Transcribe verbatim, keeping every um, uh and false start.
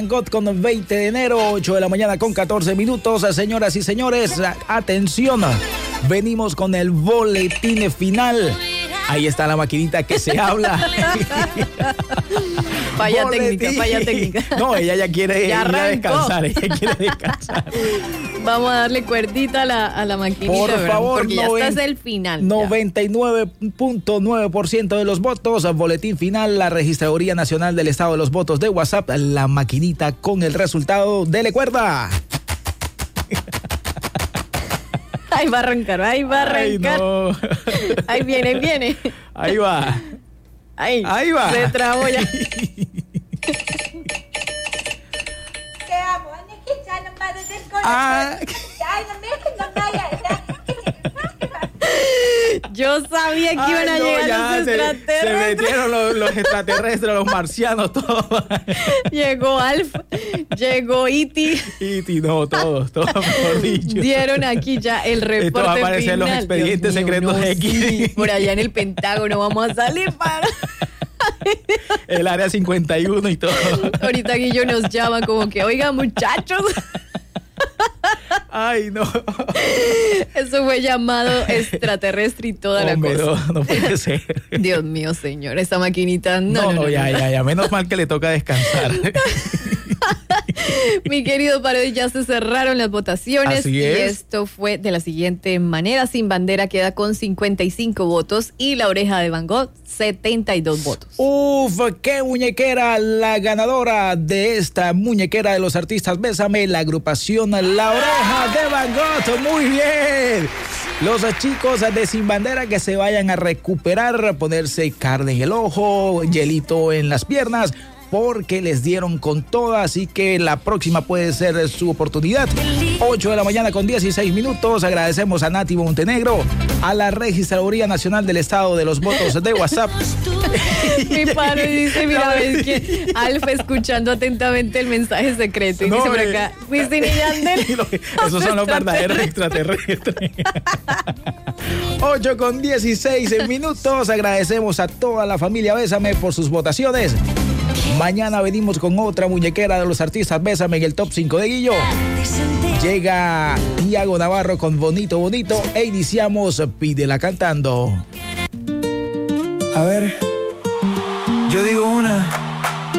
Van Gogh con veinte de enero, ocho de la mañana con catorce minutos. Señoras y señores, atención, venimos con el boletín final. Ahí está la maquinita que se habla. Falla técnica, falla técnica. No, ella ya quiere ya ella descansar, ella quiere descansar. Vamos a darle cuerdita a la, a la maquinita. Por ¿verdad? favor, porque ya noven, está es el final. noventa y nueve punto nueve por ciento de los votos. Boletín final, la Registraduría Nacional del Estado de los Votos de WhatsApp. La maquinita con el resultado. ¡Dele cuerda! Ahí va a arrancar, ahí va a arrancar. Ay, no. Ahí viene, ahí viene. Ahí va. Ahí, ahí va. Se trabó ya. Ah. Yo sabía que Ay, iban a no, llegar ya, los se, extraterrestres. Se metieron los, los extraterrestres, los marcianos, todos. Llegó Alf, llegó E T E T, no, todos, todos, mejor dicho. Dieron aquí ya el reporte Esto va a aparecer final. en los expedientes Dios mío, secretos no, X. Sí, por allá en el Pentágono vamos a salir para... El área cincuenta y uno y todo. Ahorita Guillo nos llama como que, oiga, muchachos. Ay, no. Eso fue llamado extraterrestre y toda Hombre, la cosa. No, no puede ser. Dios mío, señor, esta maquinita. No, No, no, no, no ya, no. ya, ya. Menos mal que le toca descansar. Mi querido Paredes, ya se cerraron las votaciones. Así y es. esto fue de la siguiente manera. Sin Bandera queda con cincuenta y cinco votos y La Oreja de Van Gogh, setenta y dos votos. Uf, qué muñequera la ganadora de esta muñequera de los artistas Bésame, la agrupación La Oreja de Van Gogh. Muy bien. Los chicos de Sin Bandera que se vayan a recuperar, ponerse carne en el ojo, hielito en las piernas, porque les dieron con toda, así que la próxima puede ser su oportunidad. ocho de la mañana con dieciséis minutos. Agradecemos a Nati Montenegro, a la Registraduría Nacional del Estado de los Votos de WhatsApp. Mi padre dice, mira, ves que Alfa escuchando atentamente el mensaje secreto y No, dice por eh, acá, Wisin y Yandel. Esos son los verdaderos extraterrestres. ocho con dieciséis minutos. Agradecemos a toda la familia Bésame por sus votaciones. Mañana venimos con otra muñequera de los artistas Bésame en el top cinco de Guillo. Llega Tiago Navarro con Bonito Bonito e iniciamos Pídela Cantando. A ver, yo digo una